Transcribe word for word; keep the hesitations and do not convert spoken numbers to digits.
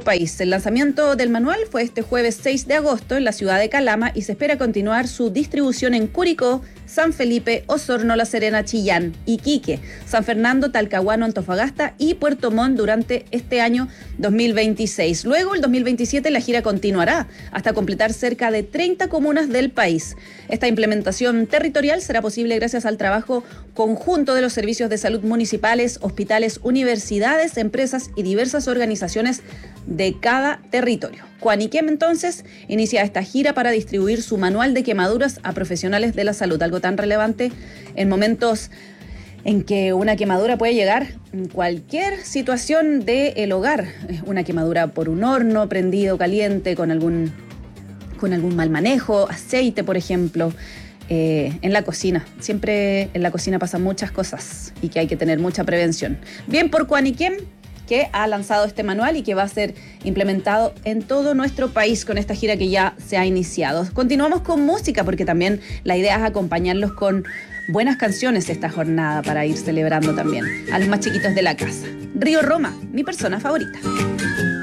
país. El lanzamiento del manual fue este jueves seis de agosto en la ciudad de Calama y se espera continuar su distribución en Curicó, San Felipe, Osorno, La Serena, Chillán, Iquique, San Fernando, Talcahuano, Antofagasta y Puerto Montt durante este año dos mil veintiséis. Luego, el dos mil veintisiete, la gira continuará hasta completar cerca de treinta comunas del país. Esta implementación territorial será posible gracias al trabajo conjunto de los servicios de salud municipales, hospitales, universidades, empresas y diversas organizaciones de cada territorio. Quaniquem entonces inicia esta gira para distribuir su manual de quemaduras a profesionales de la salud, algo tan relevante en momentos en que una quemadura puede llegar en cualquier situación del hogar, una quemadura por un horno prendido caliente con algún, con algún mal manejo, aceite por ejemplo, eh, en la cocina. Siempre en la cocina pasan muchas cosas y que hay que tener mucha prevención. Bien por Quaniquem, que ha lanzado este manual y que va a ser implementado en todo nuestro país con esta gira que ya se ha iniciado. Continuamos con música porque también la idea es acompañarlos con buenas canciones esta jornada para ir celebrando también a los más chiquitos de la casa. Río Roma, mi persona favorita.